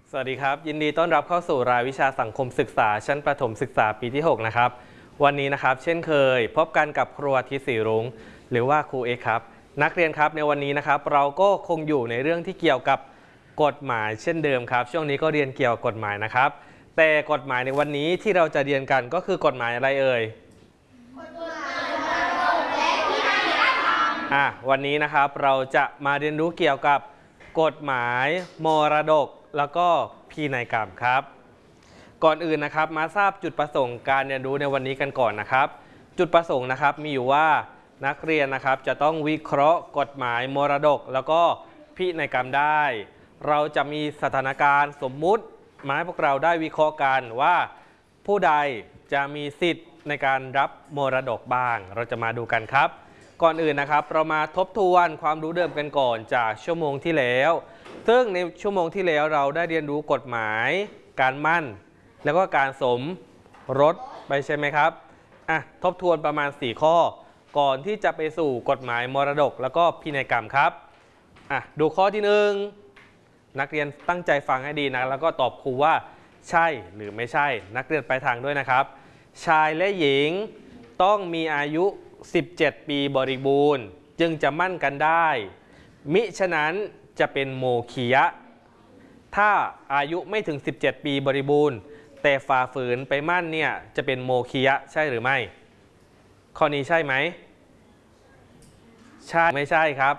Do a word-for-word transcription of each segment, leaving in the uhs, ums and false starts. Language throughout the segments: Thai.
สวัสดีครับยินดีต้อนรับเข้าสู่รายวิชาสังคมศึกษาชั้นประถมศึกษาปีที่หกนะครับวันนี้นะครับเช่นเคยพบกันกับครูอาทิตย์ศรีรุ้งหรือว่าครูเอกครับนักเรียนครับในวันนี้นะครับเราก็คงอยู่ในเรื่องที่เกี่ยวกับกฎหมายเช่นเดิมครับช่วงนี้ก็เรียนเกี่ยวกับกฎหมายนะครับแต่กฎหมายในวันนี้ที่เราจะเรียนกันก็คือกฎหมายอะไรเอ่ยกฎหมายมรดกและพินัยกรรมอ่ะวันนี้นะครับเราจะมาเรียนรู้เกี่ยวกับกฎหมายมรดกแล้วก็พินัยกรรมครับก่อนอื่นนะครับมาทราบจุดประสงค์การเรียนรู้ในวันนี้กันก่อนนะครับจุดประสงค์นะครับมีอยู่ว่านักเรียนนะครับจะต้องวิเคราะห์กฎหมายมรดกแล้วก็พินัยกรรมได้เราจะมีสถานการณ์สมมุติมาให้พวกเราได้วิเคราะห์กันว่าผู้ใดจะมีสิทธิ์ในการรับมรดกบ้างเราจะมาดูกันครับก่อนอื่นนะครับเรามาทบทวนความรู้เดิมกันก่อนจากชั่วโมงที่แล้วซึ่งในชั่วโมงที่แล้วเราได้เรียนรู้กฎหมายการมั่นแล้วก็การสมรสไปใช่ไหมครับอ่ะทบทวนประมาณสี่ข้อก่อนที่จะไปสู่กฎหมายมรดกแล้วก็พินัยกรรมครับอ่ะดูข้อที่หนึ่งนักเรียนตั้งใจฟังให้ดีนะแล้วก็ตอบครูว่าใช่หรือไม่ใช่นักเรียนไปทางด้วยนะครับชายและหญิงต้องมีอายุสิบเจ็ดปีบริบูรณ์จึงจะมั่นกันได้มิฉะนั้นจะเป็นโมคียะถ้าอายุไม่ถึงสิบเจ็ดปีบริบูรณ์แต่ฝ่าฝืนไปมั่นเนี่ยจะเป็นโมคียะใช่หรือไม่ข้อนี้ใช่ไหมใช่ไม่ใช่ครับ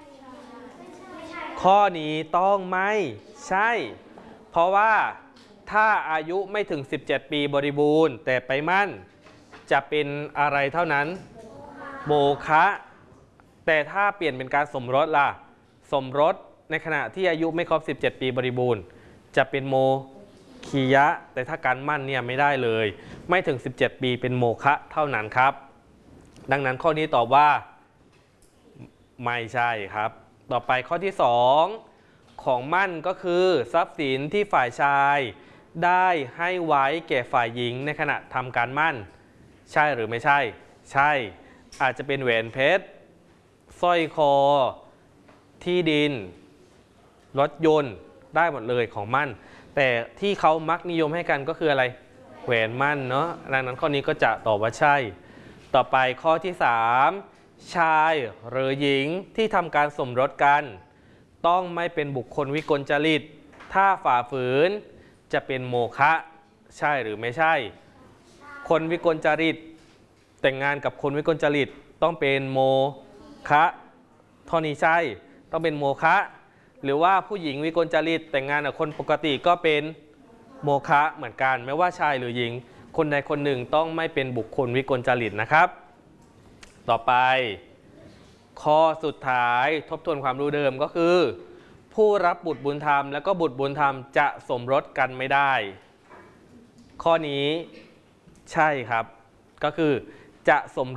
ข้อนี้ต้องไม่ใช่เพราะว่าถ้าอายุไม่ถึงสิบเจ็ดปีบริบูรณ์แต่ไปมั่นจะเป็นอะไรเท่านั้นโมฆะแต่ถ้าเปลี่ยนเป็นการสมรสล่ะสมรสในขณะที่อายุไม่ครบสิบเจ็ดปีบริบูรณ์จะเป็นโมคียะแต่ถ้าการมั่นเนี่ยไม่ได้เลยไม่ถึงสิบเจ็ดปีเป็นโมฆะเท่านั้นครับดังนั้นข้อนี้ตอบว่าไม่ใช่ครับต่อไปข้อที่สองของมั่นก็คือทรัพย์สินที่ฝ่ายชายได้ให้ไว้แก่ฝ่ายหญิงในขณะทำการมั่นใช่หรือไม่ใช่ใช่อาจจะเป็นแหวนเพชรสร้อยคอที่ดินรถยนต์ได้หมดเลยของมั่นแต่ที่เขามักนิยมให้กันก็คืออะไรแหวนมั่นเนาะดังนั้นข้อนี้ก็จะตอบว่าใช่ต่อไปข้อที่สามชายหรือหญิงที่ทำการสมรสกันต้องไม่เป็นบุคคลวิกลจริตถ้าฝ่าฝืนจะเป็นโมฆะใช่หรือไม่ใช่คนวิกลจริตแต่งงานกับคนวิกลจริตต้องเป็นโมฆะข้อนี้ใช่ต้องเป็นโมฆะหรือว่าผู้หญิงวิกลจริตแต่งงานกับคนปกติก็เป็นโมฆะเหมือนกันไม่ว่าชายหรือหญิงคนใดคนหนึ่งต้องไม่เป็นบุคคลวิกลจริตนะครับต่อไปข้อสุดท้ายทบทวนความรู้เดิมก็คือผู้รับบุตรบุญธรรมแล้วก็บุตรบุญธรรมจะสมรสกันไม่ได้ข้อนี้ใช่ครับก็คือจะสม